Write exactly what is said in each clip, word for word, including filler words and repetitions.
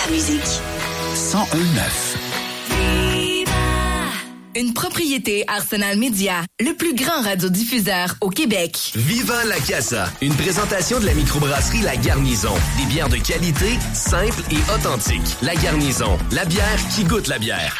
musique. cent un neuf. Une propriété Arsenal Média, le plus grand radiodiffuseur au Québec. Viva la Casa, une présentation de la microbrasserie La Garnison. Des bières de qualité, simples et authentiques. La Garnison, la bière qui goûte la bière.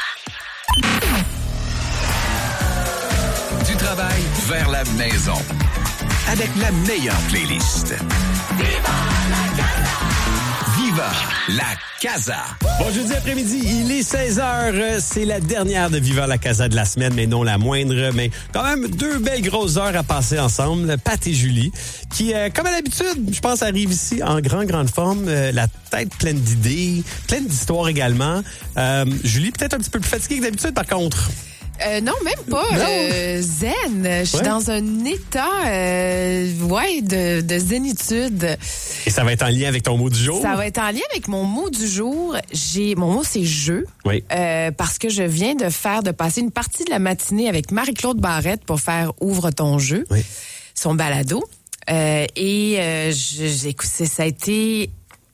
Du travail vers la maison. Avec la meilleure playlist. Viva la Casa! Viva la Casa! Bon jeudi après-midi, il est seize heures. C'est la dernière de Viva la Casa de la semaine, mais non la moindre. Mais quand même, deux belles grosses heures à passer ensemble. Pat et Julie, qui, euh, comme à l'habitude, je pense, arrivent ici en grande, grande forme. Euh, la tête pleine d'idées, pleine d'histoires également. Euh, Julie, peut-être un petit peu plus fatiguée que d'habitude, par contre. Euh, non, même pas. Euh, zen. Je suis ouais. dans un état euh, ouais, de, de zénitude. Et ça va être en lien avec ton mot du jour? Ça va être en lien avec mon mot du jour. J'ai Mon mot, c'est « jeu oui. ». Euh, parce que je viens de faire, de passer une partie de la matinée avec Marie-Claude Barrette pour faire « Ouvre ton jeu oui. », son balado. Euh, et euh, je, écoute, ça a été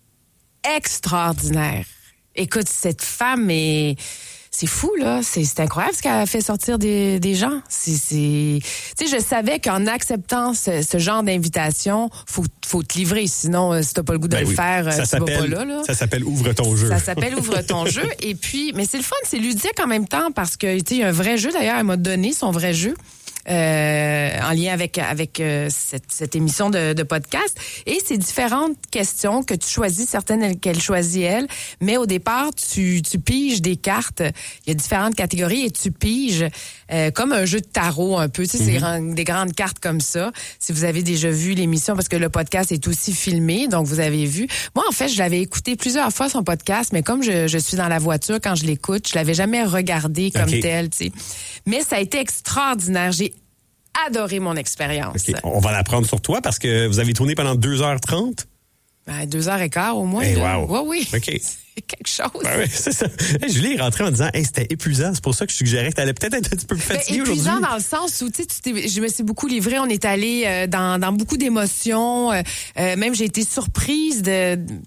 extraordinaire. Écoute, cette femme est... C'est fou, là. C'est, c'est incroyable ce qu'elle a fait sortir des, des gens. C'est, c'est... Tu sais, je savais qu'en acceptant ce, ce genre d'invitation, faut, faut te livrer. Sinon, si t'as pas le goût de ben le oui. faire, ça tu vas pas là, là. Ça s'appelle « Ouvre ton jeu ». Ça s'appelle « Ouvre ton jeu ». Et puis, mais c'est le fun, c'est ludique en même temps parce que, tu sais, il y a un vrai jeu. D'ailleurs, elle m'a donné son vrai jeu. Euh, en lien avec avec euh, cette, cette émission de, de podcast. Et c'est différentes questions que tu choisis, certaines qu'elle choisit elle, mais au départ, tu, tu piges des cartes. Il y a différentes catégories et tu piges euh, comme un jeu de tarot un peu. Tu sais, mm-hmm. c'est des grandes cartes comme ça. Si vous avez déjà vu l'émission, parce que le podcast est aussi filmé, donc vous avez vu. Moi, en fait, je l'avais écouté plusieurs fois, son podcast, mais comme je, je suis dans la voiture quand je l'écoute, je l'avais jamais regardé comme okay. tel, tu sais. Mais ça a été extraordinaire. J'ai adoré mon expérience. Okay. On va l'apprendre sur toi parce que vous avez tourné pendant deux heures trente. Ben, deux heures et quart au moins. Hey, wow. Oui, oui. OK. C'est quelque chose. Ben oui, c'est ça. Hey, Julie est rentrée en disant hey, c'était épuisant. C'est pour ça que je suggérais que tu allais peut-être être un petit peu plus fatiguée ben, épuisant aujourd'hui. Dans le sens où, tu sais, tu t'es, je me suis beaucoup livrée. On est allé euh, dans, dans beaucoup d'émotions. Euh, euh, même, j'ai été surprise de... de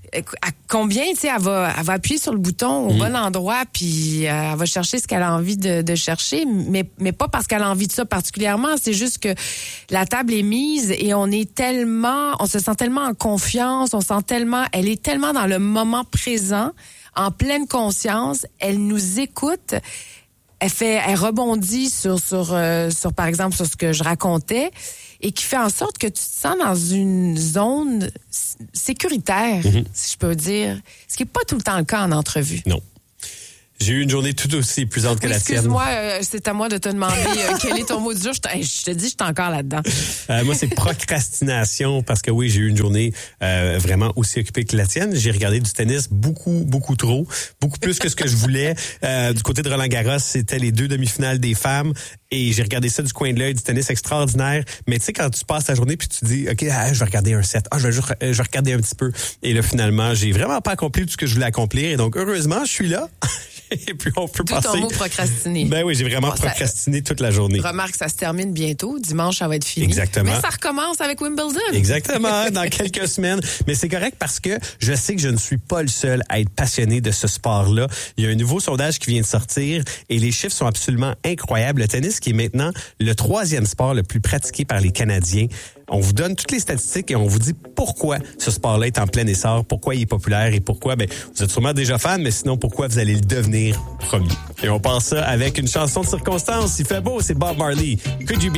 à combien, tu sais, elle va, elle va appuyer sur le bouton au mmh. bon endroit, puis euh, elle va chercher ce qu'elle a envie de, de chercher, mais, mais pas parce qu'elle a envie de ça particulièrement, c'est juste que la table est mise et on est tellement, on se sent tellement en confiance, on sent tellement, elle est tellement dans le moment présent, en pleine conscience, elle nous écoute, elle fait, elle rebondit sur, sur, euh, sur par exemple, sur ce que je racontais, et qui fait en sorte que tu te sens dans une zone sécuritaire, mm-hmm. si je peux dire. Ce qui n'est pas tout le temps le cas en entrevue. Non. J'ai eu une journée tout aussi épuisante que oui, la tienne. Excuse-moi, euh, c'est à moi de te demander euh, quel est ton mot du jour. Je te, je te dis, je suis encore là-dedans. Euh, moi, c'est procrastination parce que oui, j'ai eu une journée euh, vraiment aussi occupée que la tienne. J'ai regardé du tennis beaucoup, beaucoup trop, beaucoup plus que ce que je voulais. Euh, du côté de Roland Garros, c'était les deux demi-finales des femmes et j'ai regardé ça du coin de l'œil, du tennis extraordinaire. Mais tu sais, quand tu passes ta journée puis tu dis, OK, ah, je vais regarder un set, ah, je vais, juste, je vais regarder un petit peu. Et là, finalement, j'ai vraiment pas accompli tout ce que je voulais accomplir. Et donc, heureusement, je suis là. Et puis, on peut tout passer. Ton mot procrastiner. Ben oui, j'ai vraiment bon, procrastiné ça, toute la journée. Remarque, ça se termine bientôt. Dimanche, ça va être fini. Exactement. Mais ça recommence avec Wimbledon. Exactement, dans quelques semaines. Mais c'est correct parce que je sais que je ne suis pas le seul à être passionné de ce sport-là. Il y a un nouveau sondage qui vient de sortir et les chiffres sont absolument incroyables. Le tennis qui est maintenant le troisième sport le plus pratiqué par les Canadiens. On vous donne toutes les statistiques et on vous dit pourquoi ce sport-là est en plein essor, pourquoi il est populaire et pourquoi, ben, vous êtes sûrement déjà fan, mais sinon, pourquoi vous allez le devenir premier. Et on passe ça avec une chanson de circonstance. Il fait beau, c'est Bob Marley. Could you be